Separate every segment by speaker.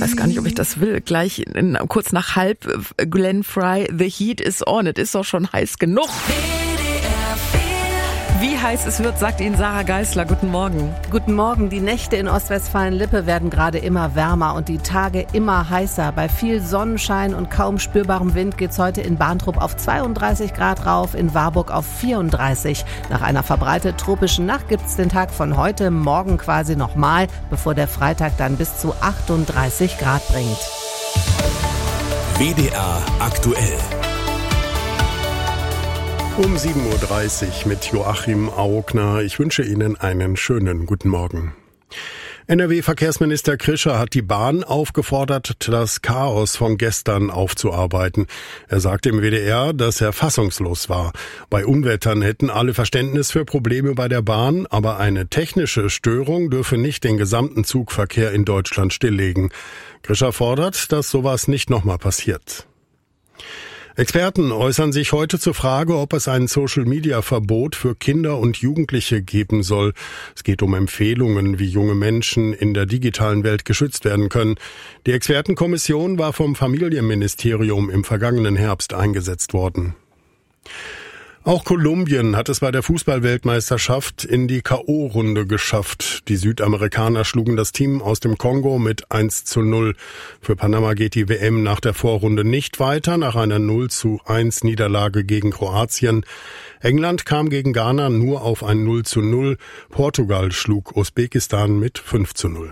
Speaker 1: weiß gar nicht, ob ich das will. Gleich kurz nach 12:30 Glenn Frey, The Heat is on. Es ist doch schon heiß genug. Wie heiß es wird, sagt Ihnen Sarah Geisler. Guten Morgen.
Speaker 2: Guten Morgen. Die Nächte in Ostwestfalen-Lippe werden gerade immer wärmer und die Tage immer heißer. Bei viel Sonnenschein und kaum spürbarem Wind geht's heute in Bahntrupp auf 32 Grad rauf, in Warburg auf 34. Nach einer verbreitet tropischen Nacht gibt's den Tag von heute morgen quasi nochmal, bevor der Freitag dann bis zu 38 Grad bringt.
Speaker 3: WDR aktuell.
Speaker 4: Um 7:30 Uhr mit Joachim Augner. Ich wünsche Ihnen einen schönen guten Morgen. NRW-Verkehrsminister Krischer hat die Bahn aufgefordert, das Chaos von gestern aufzuarbeiten. Er sagte im WDR, dass er fassungslos war. Bei Unwettern hätten alle Verständnis für Probleme bei der Bahn, aber eine technische Störung dürfe nicht den gesamten Zugverkehr in Deutschland stilllegen. Krischer fordert, dass sowas nicht nochmal passiert. Experten äußern sich heute zur Frage, ob es ein Social-Media-Verbot für Kinder und Jugendliche geben soll. Es geht um Empfehlungen, wie junge Menschen in der digitalen Welt geschützt werden können. Die Expertenkommission war vom Familienministerium im vergangenen Herbst eingesetzt worden. Auch Kolumbien hat es bei der Fußball-Weltmeisterschaft in die K.O.-Runde geschafft. Die Südamerikaner schlugen das Team aus dem Kongo mit 1:0. Für Panama geht die WM nach der Vorrunde nicht weiter, nach einer 0:1 Niederlage gegen Kroatien. England kam gegen Ghana nur auf ein 0:0. Portugal schlug Usbekistan mit 5:0.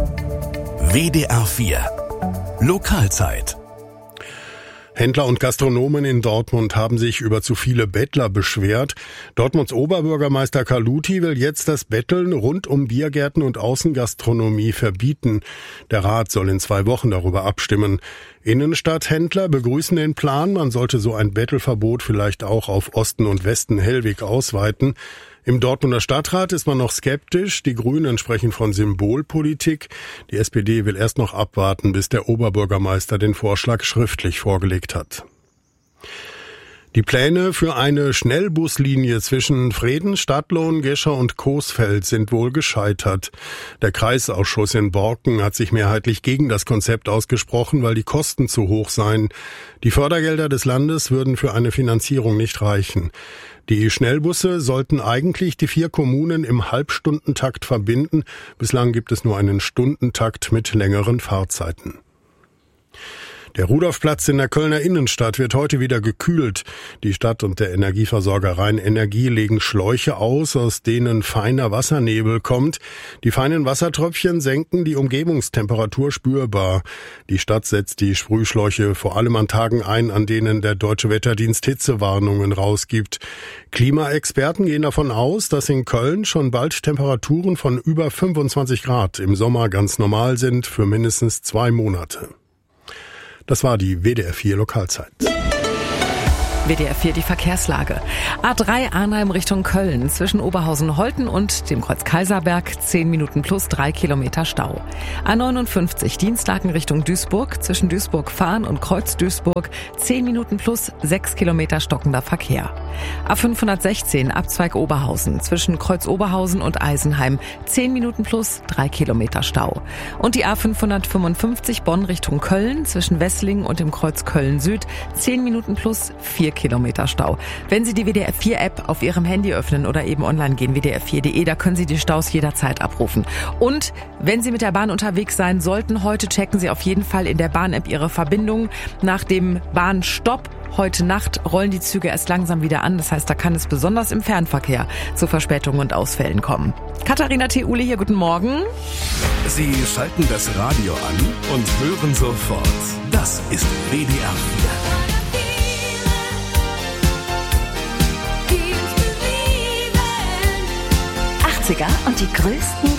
Speaker 3: WDR 4 Lokalzeit.
Speaker 4: Händler und Gastronomen in Dortmund haben sich über zu viele Bettler beschwert. Dortmunds Oberbürgermeister Carluti will jetzt das Betteln rund um Biergärten und Außengastronomie verbieten. Der Rat soll in 2 Wochen darüber abstimmen. Innenstadthändler begrüßen den Plan. Man sollte so ein Bettelverbot vielleicht auch auf Osten und Westen Hellwig ausweiten. Im Dortmunder Stadtrat ist man noch skeptisch. Die Grünen sprechen von Symbolpolitik. Die SPD will erst noch abwarten, bis der Oberbürgermeister den Vorschlag schriftlich vorgelegt hat. Die Pläne für eine Schnellbuslinie zwischen Vreden, Stadtlohn, Gescher und Coesfeld sind wohl gescheitert. Der Kreisausschuss in Borken hat sich mehrheitlich gegen das Konzept ausgesprochen, weil die Kosten zu hoch seien. Die Fördergelder des Landes würden für eine Finanzierung nicht reichen. Die Schnellbusse sollten eigentlich die 4 Kommunen im Halbstundentakt verbinden. Bislang gibt es nur einen Stundentakt mit längeren Fahrzeiten. Der Rudolfplatz in der Kölner Innenstadt wird heute wieder gekühlt. Die Stadt und der Energieversorger Rhein-Energie legen Schläuche aus, aus denen feiner Wassernebel kommt. Die feinen Wassertröpfchen senken die Umgebungstemperatur spürbar. Die Stadt setzt die Sprühschläuche vor allem an Tagen ein, an denen der Deutsche Wetterdienst Hitzewarnungen rausgibt. Klimaexperten gehen davon aus, dass in Köln schon bald Temperaturen von über 25 Grad im Sommer ganz normal sind für mindestens 2 Monate. Das war die WDR 4 Lokalzeit.
Speaker 1: WDR 4 die Verkehrslage. A3 Arnheim Richtung Köln zwischen Oberhausen-Holten und dem Kreuz Kaiserberg 10 Minuten plus 3 Kilometer Stau. A59 Dienstlaken Richtung Duisburg zwischen Duisburg-Fahn und Kreuz Duisburg 10 Minuten plus 6 Kilometer stockender Verkehr. A516 Abzweig Oberhausen zwischen Kreuz Oberhausen und Eisenheim 10 Minuten plus 3 Kilometer Stau. Und die A555 Bonn Richtung Köln zwischen Wesslingen und dem Kreuz Köln Süd 10 Minuten plus 4 Kilometer Stau. Wenn Sie die WDR 4 App auf Ihrem Handy öffnen oder eben online gehen, wdr4.de, da können Sie die Staus jederzeit abrufen. Und wenn Sie mit der Bahn unterwegs sein sollten, heute checken Sie auf jeden Fall in der Bahn-App Ihre Verbindung. Nach dem Bahnstopp heute Nacht rollen die Züge erst langsam wieder an. Das heißt, da kann es besonders im Fernverkehr zu Verspätungen und Ausfällen kommen. Katharina Theule hier, guten Morgen.
Speaker 3: Sie schalten das Radio an und hören sofort. Das ist WDR 4.
Speaker 5: Und die größten